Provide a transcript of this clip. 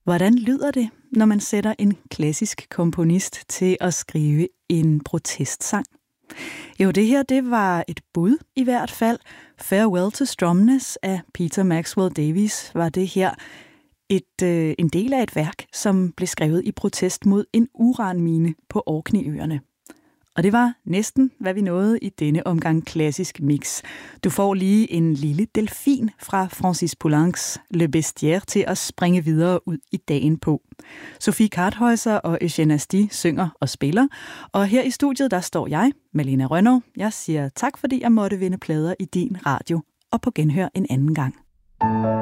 Hvordan lyder det, når man sætter en klassisk komponist til at skrive en protestsang? Jo, det her, det var et bud i hvert fald. Farewell to Stromness af Peter Maxwell Davies var det her. En del af et værk, som blev skrevet i protest mod en uranmine på Orkneyøerne. Og det var næsten, hvad vi nåede i denne omgang klassisk mix. Du får lige en lille delfin fra Francis Poulencs Le Bestiaire til at springe videre ud i dagen på. Sofie Karthäuser og Eugène Asti synger og spiller. Og her i studiet, der står jeg, Malene Rønnow. Jeg siger tak, fordi jeg måtte vinde plader i din radio. Og på genhør en anden gang.